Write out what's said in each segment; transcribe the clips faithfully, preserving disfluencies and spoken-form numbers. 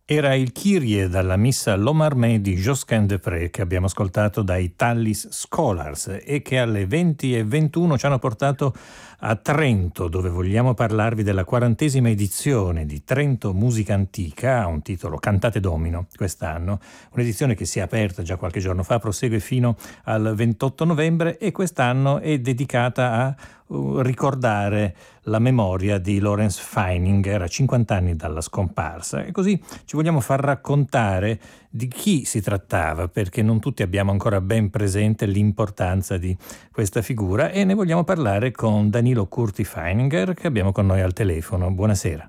Era il Kyrie dalla missa L'Omarmé di Josquin des Prez che abbiamo ascoltato dai Tallis Scholars e che alle venti e ventuno ci hanno portato a Trento, dove vogliamo parlarvi della quarantesima edizione di Trento Musica Antica, ha un titolo Cantate Domino quest'anno, un'edizione che si è aperta già qualche giorno fa, prosegue fino al ventotto novembre e quest'anno è dedicata a uh, ricordare la memoria di Lawrence Feininger a cinquanta anni dalla scomparsa, e così ci vogliamo far raccontare di chi si trattava, perché non tutti abbiamo ancora ben presente l'importanza di questa figura, e ne vogliamo parlare con Danilo Curti Feininger, che abbiamo con noi al telefono. Buonasera.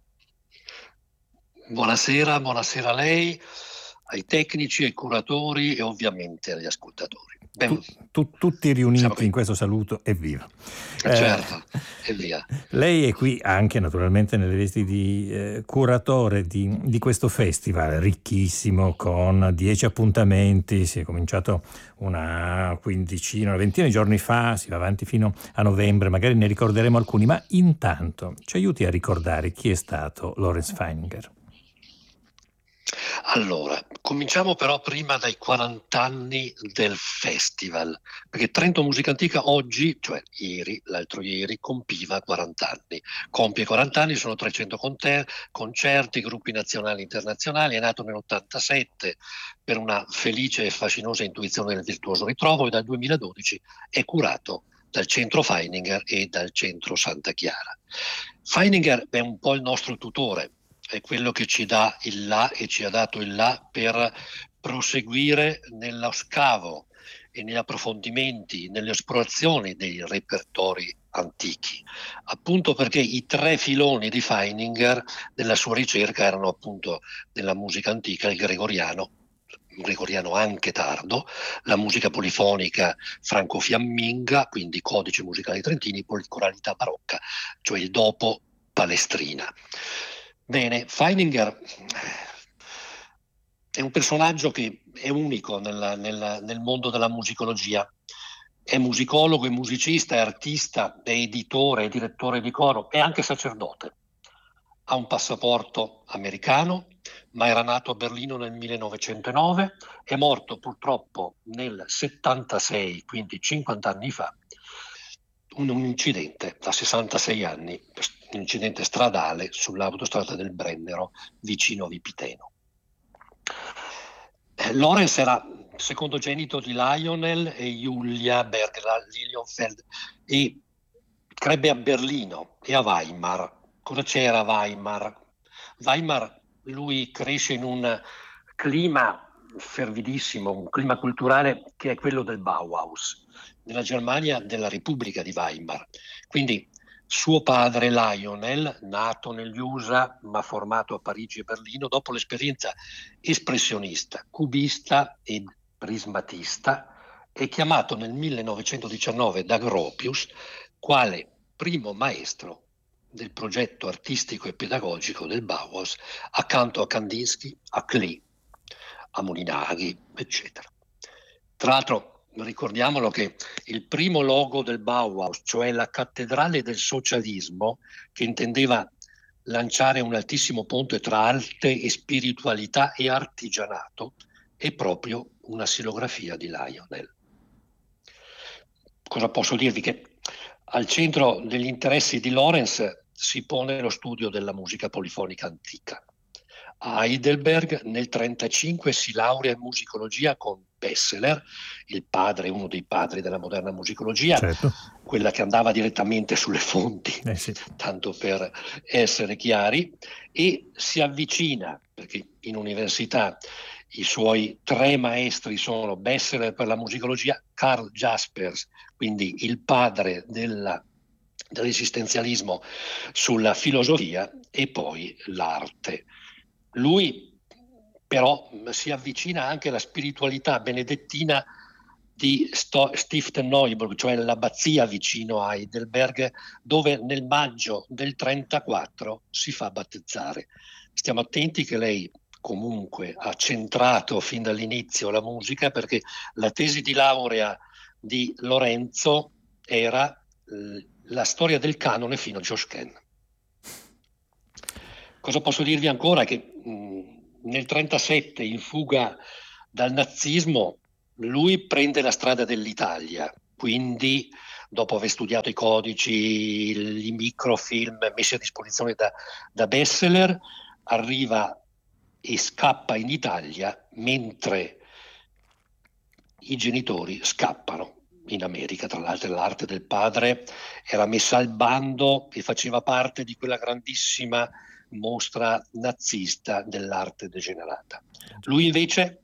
Buonasera, buonasera a lei, ai tecnici, ai curatori e ovviamente agli ascoltatori. Ben, tu, tu, tutti riuniti in questo saluto, evviva. Certo, eh, e via. Lei è qui anche naturalmente nelle vesti di eh, curatore di, di questo festival ricchissimo, con dieci appuntamenti. Si è cominciato una quindicina, una ventina di giorni fa, si va avanti fino a novembre, magari ne ricorderemo alcuni, ma intanto ci aiuti a ricordare chi è stato Lawrence Feininger. Allora, cominciamo però prima dai quaranta anni del festival, perché Trento Musica Antica oggi, cioè ieri, l'altro ieri, compiva quaranta anni. Compie quaranta anni, sono trecento conter- concerti, gruppi nazionali e internazionali, è nato nell'ottantasette per una felice e fascinosa intuizione del virtuoso ritrovo e dal duemiladodici è curato dal centro Feininger e dal centro Santa Chiara. Feininger è un po' il nostro tutore, è quello che ci dà il là e ci ha dato il là per proseguire nello scavo e negli approfondimenti, nelle esplorazioni dei repertori antichi, appunto perché i tre filoni di Feininger della sua ricerca erano appunto della musica antica, il gregoriano, gregoriano anche tardo, la musica polifonica franco-fiamminga, quindi codici musicali trentini, poi coralità barocca, cioè il dopo Palestrina. Bene, Feininger è un personaggio che è unico nella, nella, nel mondo della musicologia. È musicologo, è musicista, è artista, è editore, è direttore di coro, è anche sacerdote. Ha un passaporto americano, ma era nato a Berlino nel millenovecentonove, è morto purtroppo nel settantasei, quindi cinquanta anni fa, un, un incidente a sessantasei anni, un incidente stradale sull'autostrada del Brennero vicino a Vipiteno. Eh, Lawrence era secondogenito di Lionel e Julia Berger Lilienfeld e crebbe a Berlino e a Weimar. Cosa c'era a Weimar? Weimar, lui cresce in un clima fervidissimo, un clima culturale che è quello del Bauhaus, nella Germania della Repubblica di Weimar. Quindi suo padre Lionel, nato negli U S A ma formato a Parigi e Berlino, dopo l'esperienza espressionista, cubista e prismatista, è chiamato nel millenovecentodiciannove da Gropius quale primo maestro del progetto artistico e pedagogico del Bauhaus, accanto a Kandinsky, a Klee, a Molinari, eccetera. Tra l'altro, ricordiamolo che il primo logo del Bauhaus, cioè la cattedrale del socialismo, che intendeva lanciare un altissimo ponte tra arte e spiritualità e artigianato, è proprio una silografia di Lionel. Cosa posso dirvi? Che al centro degli interessi di Lawrence si pone lo studio della musica polifonica antica. A Heidelberg nel trentacinque si laurea in musicologia con Besseler, il padre, uno dei padri della moderna musicologia, certo. Quella che andava direttamente sulle fonti, eh sì. tanto per essere chiari, e si avvicina, perché in università i suoi tre maestri sono Besseler per la musicologia, Karl Jaspers, quindi il padre della, dell'esistenzialismo sulla filosofia, e poi l'arte. Lui però si avvicina anche alla spiritualità benedettina di Sto- Stiften-Neuburg, cioè l'abbazia vicino a Heidelberg, dove nel maggio del trentaquattro si fa battezzare. Stiamo attenti che lei comunque ha centrato fin dall'inizio la musica, perché la tesi di laurea di Lorenzo era eh, la storia del canone fino a Josquin. Cosa posso dirvi ancora? Che mh, nel trentasette, in fuga dal nazismo, lui prende la strada dell'Italia, quindi dopo aver studiato i codici, i microfilm messi a disposizione da, da Besseler, arriva e scappa in Italia mentre i genitori scappano in America. Tra l'altro l'arte del padre era messa al bando e faceva parte di quella grandissima mostra nazista dell'arte degenerata. Lui invece,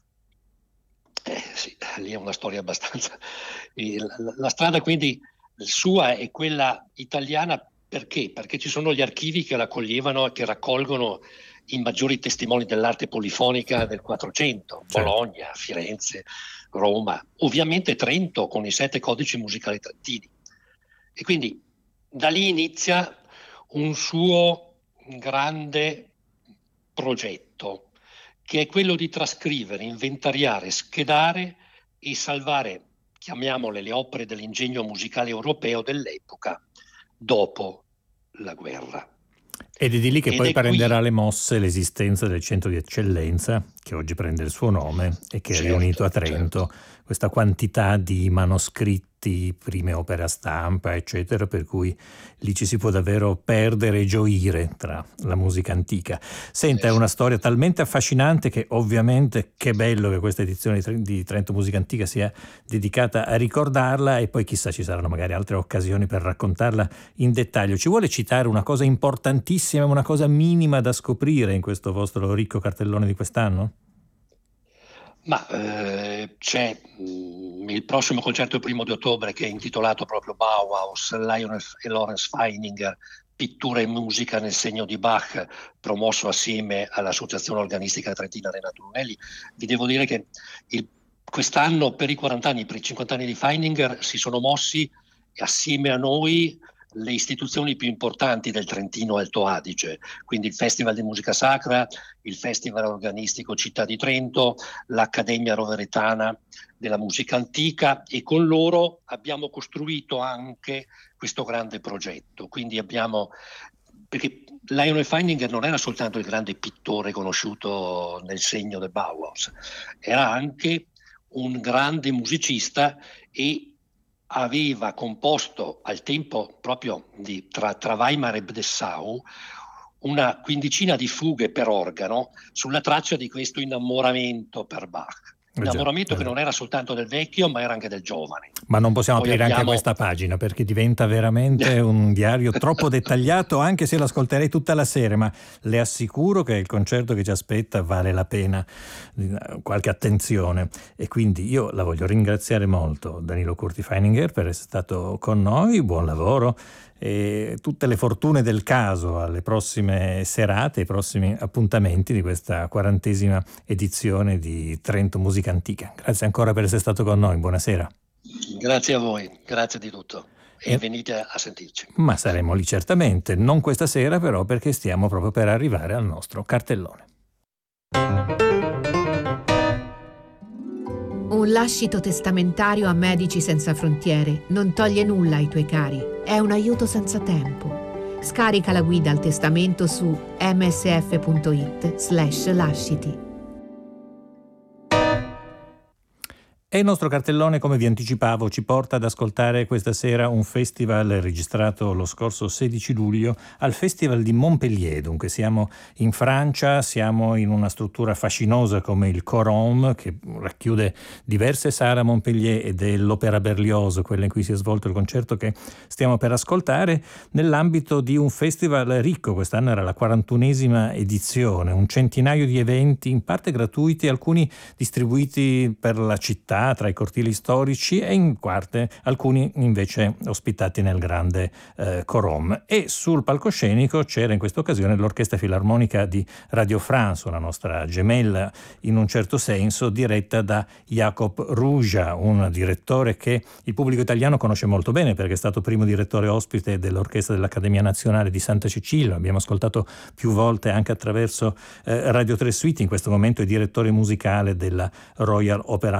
eh, sì, lì è una storia abbastanza... La, la strada quindi sua è quella italiana. Perché? Perché ci sono gli archivi che la accoglievano e che raccolgono i maggiori testimoni dell'arte polifonica del Quattrocento, certo. Bologna, Firenze, Roma, ovviamente Trento con i sette codici musicali trentini. E quindi da lì inizia un suo grande progetto, che è quello di trascrivere, inventariare, schedare e salvare, chiamiamole le opere dell'ingegno musicale europeo dell'epoca, dopo la guerra. Ed è di lì che Ed poi prenderà qui... le mosse l'esistenza del centro di eccellenza, che oggi prende il suo nome e che certo, è riunito a Trento, certo. Questa quantità di manoscritti, prime opere a stampa, eccetera, per cui lì ci si può davvero perdere e gioire tra la musica antica. Senta, è una storia talmente affascinante che ovviamente che bello che questa edizione di Trento Musica Antica sia dedicata a ricordarla, e poi chissà ci saranno magari altre occasioni per raccontarla in dettaglio. Ci vuole citare una cosa importantissima, una cosa minima da scoprire in questo vostro ricco cartellone di quest'anno? Ma eh, c'è mh, il prossimo concerto il primo di ottobre, che è intitolato proprio Bauhaus, Lionel e Lawrence Feininger, pittura e musica nel segno di Bach, promosso assieme all'Associazione Organistica Trentina Renato Lunelli. Vi devo dire che il, quest'anno per i quaranta anni, per i cinquanta anni di Feininger si sono mossi assieme a noi le istituzioni più importanti del Trentino Alto Adige, quindi il Festival di Musica Sacra, il Festival Organistico Città di Trento, l'Accademia Roveretana della Musica Antica, e con loro abbiamo costruito anche questo grande progetto. Quindi abbiamo, perché Lionel Feininger non era soltanto il grande pittore conosciuto nel segno del Bauhaus, era anche un grande musicista e aveva composto al tempo proprio di, tra, tra Weimar e Breslau una quindicina di fughe per organo sulla traccia di questo innamoramento per Bach. Innamoramento eh già, che non era soltanto del vecchio, ma era anche del giovane. Ma non possiamo Poi aprire abbiamo... anche questa pagina, perché diventa veramente un diario troppo dettagliato, anche se lo ascolterei tutta la sera, ma le assicuro che il concerto che ci aspetta vale la pena qualche attenzione. E quindi io la voglio ringraziare molto, Danilo Curti Feininger, per essere stato con noi. Buon lavoro e tutte le fortune del caso alle prossime serate, ai prossimi appuntamenti di questa quarantesima edizione di Trento Musica Antica. Grazie ancora per essere stato con noi, buonasera. Grazie a voi, grazie di tutto e, e venite a sentirci. Ma saremo lì certamente, non questa sera però, perché stiamo proprio per arrivare al nostro cartellone. Un lascito testamentario a Medici Senza Frontiere non toglie nulla ai tuoi cari, è un aiuto senza tempo. Scarica la guida al testamento su msf.it slash lasciti. E il nostro cartellone, come vi anticipavo, ci porta ad ascoltare questa sera un festival registrato lo scorso sedici luglio al Festival di Montpellier. Dunque siamo in Francia, siamo in una struttura fascinosa come il Corom, che racchiude diverse sale a Montpellier, ed è l'Opéra Berlioz, quella in cui si è svolto il concerto che stiamo per ascoltare, nell'ambito di un festival ricco. Quest'anno era la quarantunesima edizione, un centinaio di eventi, in parte gratuiti, alcuni distribuiti per la città, tra i cortili storici, e in parte alcuni invece ospitati nel grande eh, Corom. E sul palcoscenico c'era in questa occasione l'Orchestra Filarmonica di Radio France, una nostra gemella in un certo senso, diretta da Jacob Ruja, un direttore che il pubblico italiano conosce molto bene perché è stato primo direttore ospite dell'Orchestra dell'Accademia Nazionale di Santa Cecilia. Abbiamo ascoltato più volte anche attraverso eh, Radio tre Suite. In questo momento è direttore musicale della Royal Opera House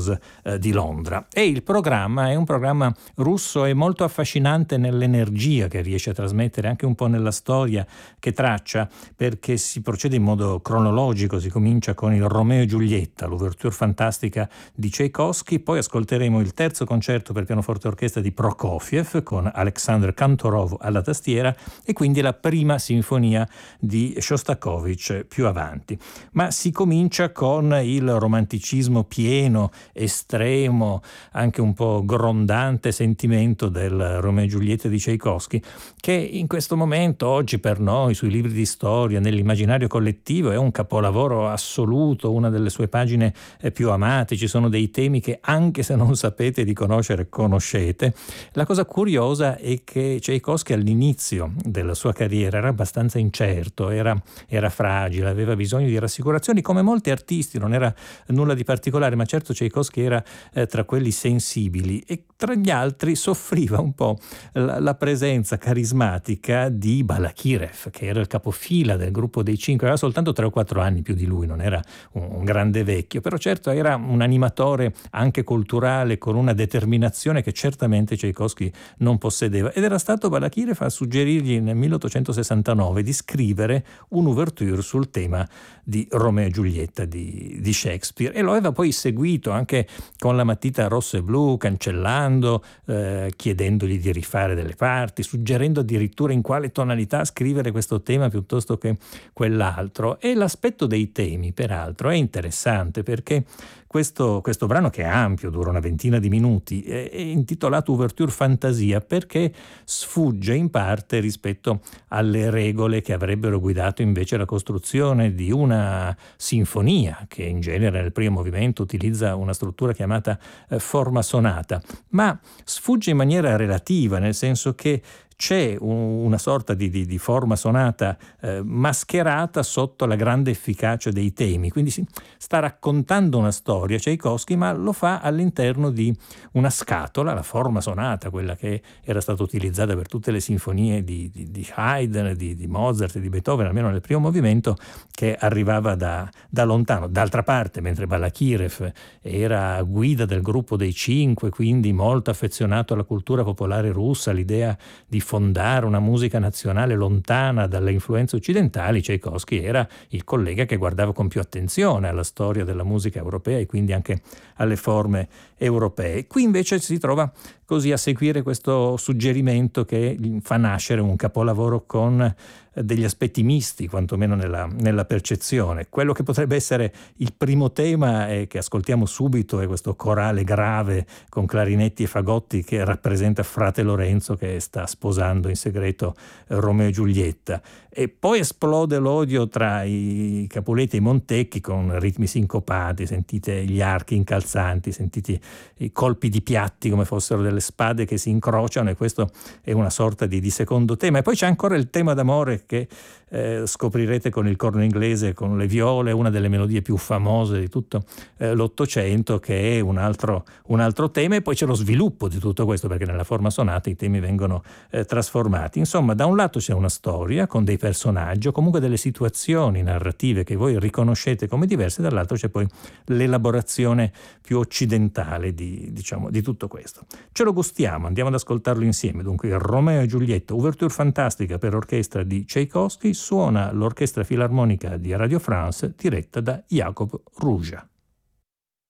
Blues eh, di Londra. E il programma è un programma russo e molto affascinante nell'energia che riesce a trasmettere, anche un po' nella storia che traccia, perché si procede in modo cronologico. Si comincia con il Romeo e Giulietta, l'ouverture fantastica di Tchaikovsky, poi ascolteremo il terzo concerto per pianoforte e orchestra di Prokofiev con Alexander Kantorov alla tastiera, e quindi la prima sinfonia di Shostakovich più avanti. Ma si comincia con il romanticismo pieno, estremo, anche un po' grondante sentimento del Romeo e Giulietta di Tchaikovsky, che in questo momento, oggi per noi, sui libri di storia, nell'immaginario collettivo, è un capolavoro assoluto, una delle sue pagine più amate. Ci sono dei temi che, anche se non sapete di conoscere, conoscete. La cosa curiosa è che Tchaikovsky all'inizio della sua carriera era abbastanza incerto, era, era fragile, aveva bisogno di rassicurazioni, come molti artisti. Non era nulla di particolare, ma certo Tchaikovsky era eh, tra quelli sensibili, e tra gli altri soffriva un po' la, la presenza carismatica di Balakirev, che era il capofila del gruppo dei Cinque. Aveva soltanto tre o quattro anni più di lui, non era un, un grande vecchio, però certo era un animatore anche culturale, con una determinazione che certamente Tchaikovsky non possedeva, ed era stato Balakirev a suggerirgli nel milleottocentosessantanove di scrivere un'ouverture sul tema di Romeo e Giulietta di, di Shakespeare, e lo aveva poi seguito anche con la matita rossa e blu, cancellando, eh, chiedendogli di rifare delle parti, suggerendo addirittura in quale tonalità scrivere questo tema piuttosto che quell'altro. E l'aspetto dei temi, peraltro, è interessante, perché Questo, questo brano, che è ampio, dura una ventina di minuti, è, è intitolato Ouverture Fantasia, perché sfugge in parte rispetto alle regole che avrebbero guidato invece la costruzione di una sinfonia, che in genere nel primo movimento utilizza una struttura chiamata eh, forma sonata, ma sfugge in maniera relativa, nel senso che c'è una sorta di, di, di forma sonata eh, mascherata sotto la grande efficacia dei temi. Quindi si sta raccontando una storia, Tchaikovsky, ma lo fa all'interno di una scatola, la forma sonata, quella che era stata utilizzata per tutte le sinfonie di, di, di Haydn, di, di Mozart e di Beethoven, almeno nel primo movimento, che arrivava da, da lontano. D'altra parte, mentre Balakirev era guida del gruppo dei Cinque, quindi molto affezionato alla cultura popolare russa, l'idea di fondare una musica nazionale lontana dalle influenze occidentali, Tchaikovsky era il collega che guardava con più attenzione alla storia della musica europea e quindi anche alle forme europee. Qui invece si trova così a seguire questo suggerimento che fa nascere un capolavoro con degli aspetti misti, quantomeno nella, nella percezione. Quello che potrebbe essere il primo tema, e che ascoltiamo subito, è questo corale grave con clarinetti e fagotti che rappresenta frate Lorenzo che sta sposando in segreto Romeo e Giulietta, e poi esplode l'odio tra i Capuletti e i Montecchi con ritmi sincopati, sentite gli archi incalzanti, sentite i colpi di piatti come fossero delle spade che si incrociano, e questo è una sorta di, di secondo tema. E poi c'è ancora il tema d'amore che eh, scoprirete con il corno inglese, con le viole, una delle melodie più famose di tutto eh, l'Ottocento, che è un altro, un altro tema. E poi c'è lo sviluppo di tutto questo, perché nella forma sonata i temi vengono eh, trasformati. Insomma, da un lato c'è una storia con dei personaggi o comunque delle situazioni narrative che voi riconoscete come diverse, dall'altro c'è poi l'elaborazione più occidentale di, diciamo, di tutto questo. Ce lo gustiamo, andiamo ad ascoltarlo insieme. Dunque, il Romeo e Giulietta, ouverture fantastica per orchestra di Tchaikovsky, suona l'Orchestra Filarmonica di Radio France diretta da Jacob Ruja.